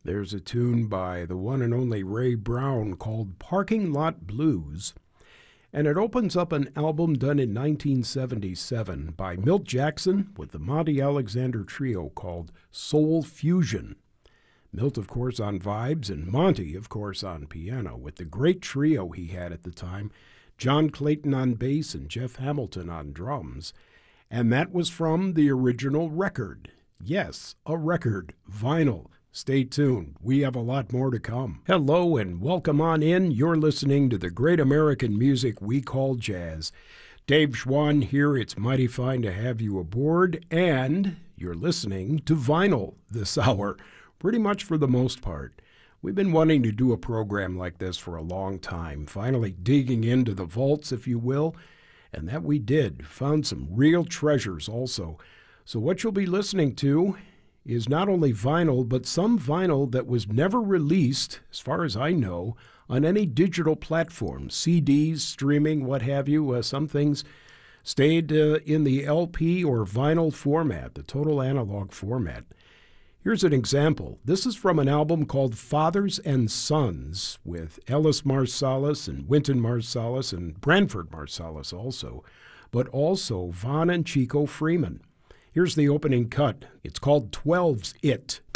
There's a tune by the one and only Ray Brown called Parking Lot Blues, and it opens up an album done in 1977 by Milt Jackson with the Monty Alexander Trio called Soul Fusion. Milt, of course, on vibes, and Monty, of course, on piano, with the great trio he had at the time, John Clayton on bass and Jeff Hamilton on drums. And that was from the original record. Yes, a record, vinyl. Stay tuned. We have a lot more to come. Hello and welcome on in. You're listening to the great American music we call jazz. Dave Schwann here. It's mighty fine to have you aboard. And you're listening to vinyl this hour, pretty much for the most part. We've been wanting to do a program like this for a long time, finally digging into the vaults, if you will, and that we did. Found some real treasures also. So what you'll be listening to is not only vinyl, but some vinyl that was never released, as far as I know, on any digital platform, CDs, streaming, what have you. Some things stayed in the LP or vinyl format, the total analog format. Here's an example. This is from an album called Fathers and Sons with Ellis Marsalis and Wynton Marsalis and Branford Marsalis also, but also Vaughn and Chico Freeman. Here's the opening cut. It's called 12's It.